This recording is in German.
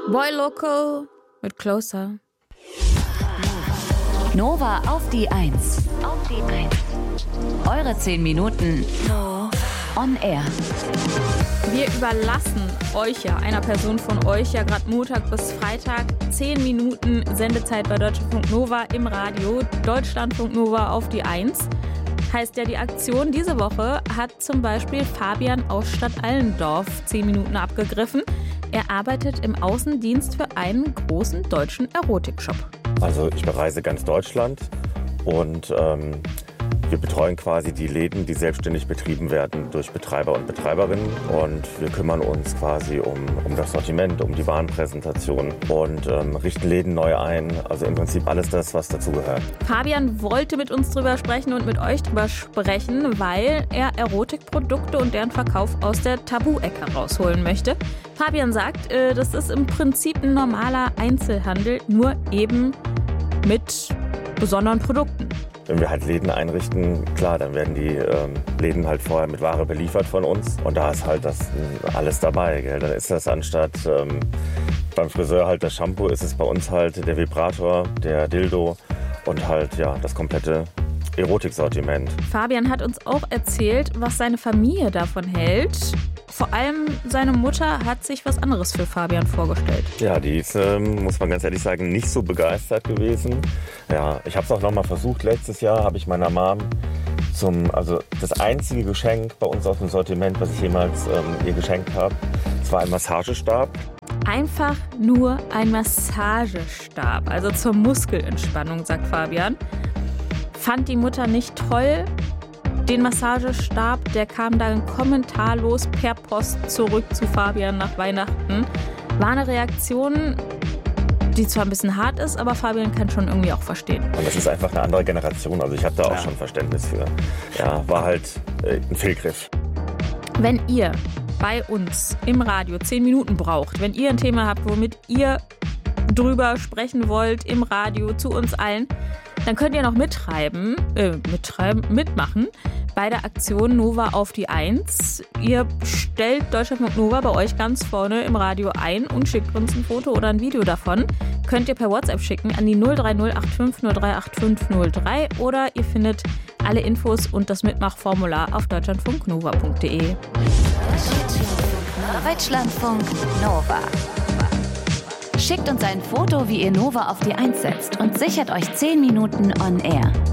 Boy Local mit Closer. Nova auf die 1. Eure 10 Minuten on air. Wir überlassen euch ja, einer Person von euch, ja gerade Montag bis Freitag 10 Minuten Sendezeit bei Deutschlandfunk Nova im Radio. Deutschlandfunk Nova auf die 1. Heißt ja, die Aktion diese Woche hat zum Beispiel Fabian aus Stadtallendorf 10 Minuten abgegriffen. Er arbeitet im Außendienst für einen großen deutschen Erotikshop. Also ich bereise ganz Deutschland und wir betreuen quasi die Läden, die selbstständig betrieben werden durch Betreiber und Betreiberinnen. Und wir kümmern uns quasi um das Sortiment, um die Warenpräsentation und richten Läden neu ein. Also im Prinzip alles das, was dazugehört. Fabian wollte mit uns drüber sprechen und mit euch drüber sprechen, weil er Erotikprodukte und deren Verkauf aus der Tabu-Ecke rausholen möchte. Fabian sagt, das ist im Prinzip ein normaler Einzelhandel, nur eben mit besonderen Produkten. Wenn wir halt Läden einrichten, klar, dann werden die Läden halt vorher mit Ware beliefert von uns. Und da ist halt das alles dabei. Gell? Dann ist das anstatt beim Friseur halt das Shampoo, ist es bei uns halt der Vibrator, der Dildo und halt ja das komplette Erotiksortiment. Fabian hat uns auch erzählt, was seine Familie davon hält. Vor allem seine Mutter hat sich was anderes für Fabian vorgestellt. Ja, die ist, muss man ganz ehrlich sagen, nicht so begeistert gewesen. Ja, ich habe es auch noch mal versucht. Letztes Jahr habe ich meiner Mom also das einzige Geschenk bei uns aus dem Sortiment, was ich jemals ihr geschenkt habe, das war ein Massagestab. Einfach nur ein Massagestab, also zur Muskelentspannung, sagt Fabian. Fand die Mutter nicht toll. Den Massagestab, der kam dann kommentarlos per Post zurück zu Fabian nach Weihnachten. War eine Reaktion, die zwar ein bisschen hart ist, aber Fabian kann schon irgendwie auch verstehen. Und das ist einfach eine andere Generation, also ich habe da auch schon Verständnis für. Ja, war halt ein Fehlgriff. Wenn ihr bei uns im Radio 10 Minuten braucht, wenn ihr ein Thema habt, womit ihr drüber sprechen wollt im Radio zu uns allen, dann könnt ihr noch mitmachen bei der Aktion Nova auf die 1. Ihr stellt Deutschlandfunk Nova bei euch ganz vorne im Radio ein und schickt uns ein Foto oder ein Video davon. Könnt ihr per WhatsApp schicken an die 03085038503 oder ihr findet alle Infos und das Mitmachformular auf deutschlandfunknova.de. Deutschlandfunk Nova. Schickt uns ein Foto, wie ihr Nova auf die 1 setzt und sichert euch 10 Minuten on air.